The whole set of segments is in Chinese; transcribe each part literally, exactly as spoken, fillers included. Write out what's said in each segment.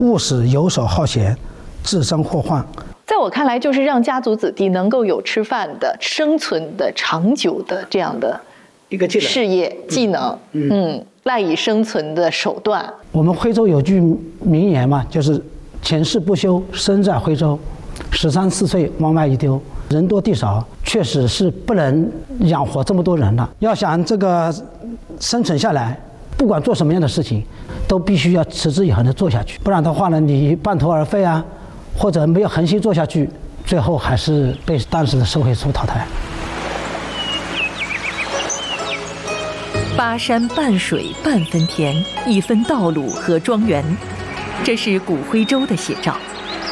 务实、游手好闲、自身祸患。 在我看来，就是让家族子弟能够有吃饭的、生存的、长久的这样的一个技能、 事业技能，嗯，嗯赖以生存的手段。 我们徽州有句名言嘛，就是前世不修，身在徽州，十三四岁往外一丢。人多地少，确实是不能养活这么多人了。要想这个生存下来，不管做什么样的事情，都必须要持之以恒地做下去，不然的话呢，你半途而废啊，或者没有恒心做下去，最后还是被当时的社会所淘汰。 八山半水半分田，一分道路和庄园，这是古徽州的写照。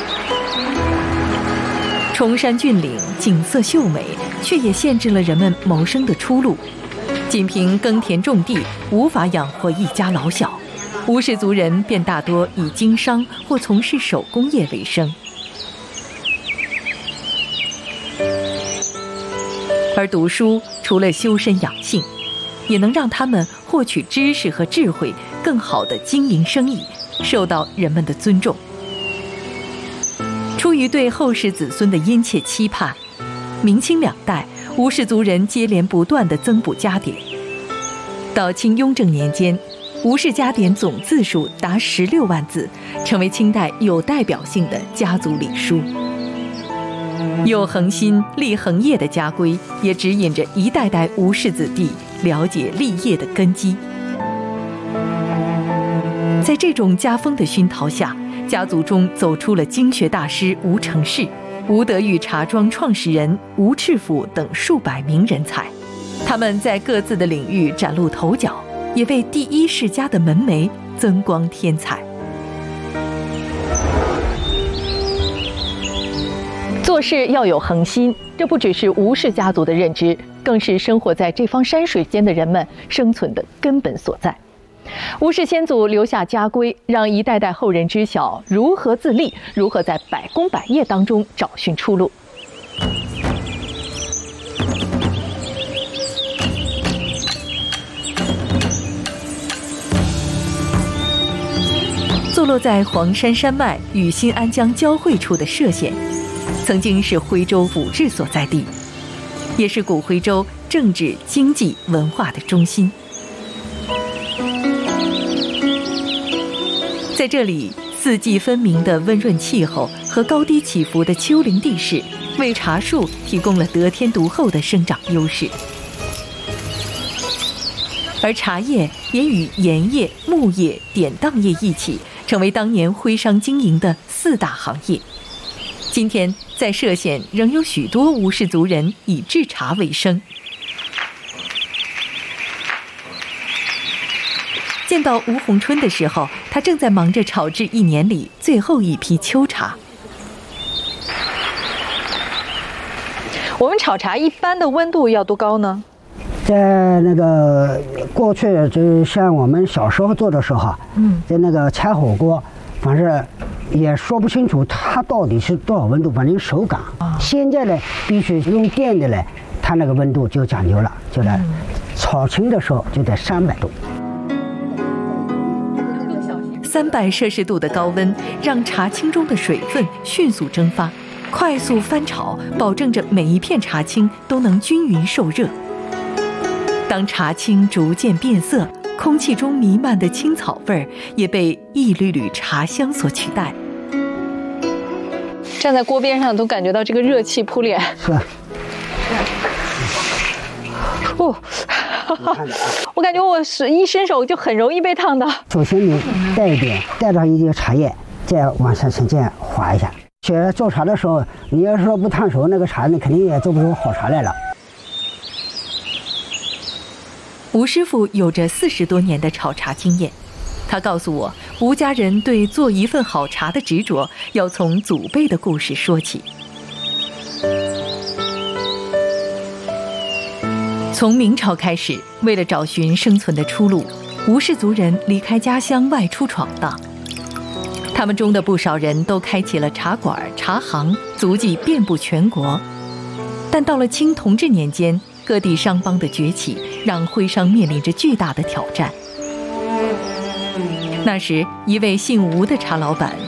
崇山峻岭，景色秀美，却也限制了人们谋生的出路。仅凭耕田种地，无法养活一家老小，吴氏族人便大多以经商或从事手工业为生。而读书除了修身养性，也能让他们获取知识和智慧，更好地经营生意，受到人们的尊重。出于对后世子孙的殷切期盼，明清两代吴氏族人接连不断地增补家典。到清雍正年间，吴氏家典总字数达十六万字，成为清代有代表性的家族礼书。有恒心立恒业的家规，也指引着一代代吴氏子弟了解立业的根基。在这种家风的熏陶下，家族中走出了经学大师吴承仕、吴德裕茶庄创始人吴赤甫等数百名人才。他们在各自的领域崭露头角，也为第一世家的门楣增光添彩。 做事要有恒心，这不只是吴氏家族的认知，更是生活在这方山水间的人们生存的根本所在。吴氏先祖留下家规，让一代代后人知晓如何自立，如何在百工百业当中找寻出路。 坐落在黄山山脉与新安江交汇处的歙县，曾经是徽州府治所在地，也是古徽州政治、经济、文化的中心。在这里，四季分明的温润气候和高低起伏的丘陵地势，为茶树提供了得天独厚的生长优势。而茶叶也与盐业、木业、典当业一起，成为当年徽商经营的四大行业。今天，在歙县仍有许多吴氏族人以制茶为生。见到吴洪春的时候，他正在忙着炒制一年里最后一批秋茶。 我们炒茶一般的温度要多高呢？ 在那个过去，就像我们小时候做的时候，嗯，在那个柴火锅，反正也说不清楚它到底是多少温度，反正手感。啊、现在呢，必须用电的呢，它那个温度就讲究了，就在炒青的时候就在三百度。 三百摄氏度的高温，让茶青中的水分迅速蒸发，快速翻炒，保证着每一片茶青都能均匀受热。当茶青逐渐变色，空气中弥漫的青草味儿也被一缕缕茶香所取代。 站在锅边上都感觉到这个热气扑脸。 是。 哦。我感觉我是一伸手就很容易被烫到。 首先你带一点，带上一点茶叶，再往下沉，这样划一下。学做茶的时候，你要是说不烫熟那个茶，你肯定也做不出好茶来了。 吴师傅有着四十多年的炒茶经验，他告诉我，吴家人对做一份好茶的执着，要从祖辈的故事说起。从明朝开始，为了找寻生存的出路，吴氏族人离开家乡外出闯荡。他们中的不少人都开启了茶馆、茶行，足迹遍布全国。但到了清同治年间，各地商帮的崛起，让徽商面临着巨大的挑战。 那时，一位姓吴的茶老板